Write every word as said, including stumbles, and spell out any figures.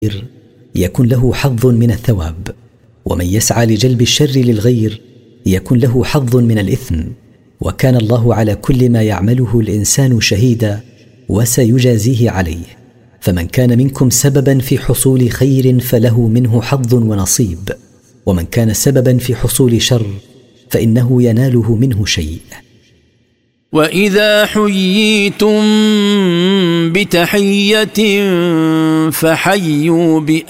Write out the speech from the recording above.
يكن له حظ من الثواب، ومن يسعى لجلب الشر للغير يكن له حظ من الإثم، وكان الله على كل ما يعمله الإنسان شهيدا وسيجازيه عليه. فمن كان منكم سببا في حصول خير فله منه حظ ونصيب، ومن كان سببا في حصول شر فإنه يناله منه شيء. وإذا حييتم بتحية فحيوا بأحسن